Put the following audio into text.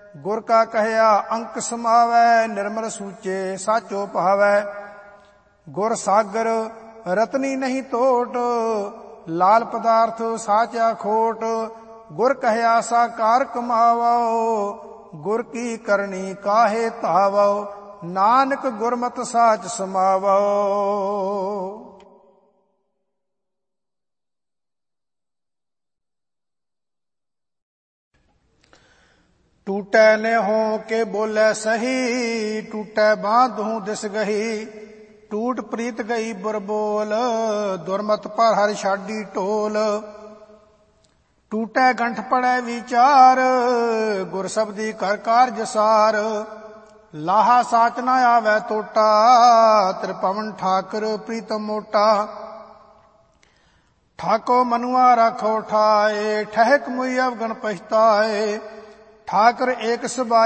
ਗੁਰ ਕਾ ਕਹਿਆ ਅੰਕ ਸਮਾਵੈ, ਨਿਰਮਲ ਸੂਚੇ ਸਾਚੋ ਭਾਵੈ। ਗੁਰ ਸਾਗਰ ਰਤਨੀ ਨਹੀਂ ਤੋਟ, ਲਾਲ ਪਦਾਰਥ ਸਾਚਾ ਖੋਟ। ਗੁਰ ਕਹਿਆ ਸਾਕਾਰ ਕਮਾਵੋ, ਗੁਰ ਕੀ ਕਰਨੀ ਕਾਹੇ ਧਾਵੋ। ਨਾਨਕ ਗੁਰਮਤਿ ਸਾਚ ਸਮਾਵੋ। ਟੂਟੈ ਨਿਹੋ ਕੇ ਬੋਲੇ ਸਹੀ, ਟੂਟੈ ਬਾਂਧੂ ਦਿਸ ਗਹੀ। ਟੂਟ ਪ੍ਰੀਤ ਗਈ ਬੁਰਬੋਲ, ਦੁਰਮਤ ਪਰ ਹਰਿ ਛਾਡੀ ਢੋਲ। ਟੂਟੈ ਗੰਠ ਪੜੈ ਵਿਚਾਰ, ਗੁਰ ਸਬਦੀ ਕਰ ਕਾਰਜ ਸਾਰ। ਲਾਹਾ ਸਾਚ ਨਾ ਆਵੈ ਟੋਟਾ, ਤ੍ਰਿਪਵਨ ਠਾਕਰ ਪ੍ਰੀਤਮ ਮੋਟਾ। ਠਾਕੋ ਮਨੁਆ ਰਾਖੋ ਠਾਏ, ਠਹਿਕ ਮੁਈ ਅਵਗਣ ਪਛਤਾਏ। ਠਾਕਰ ਏਕ ਸਬਾਈ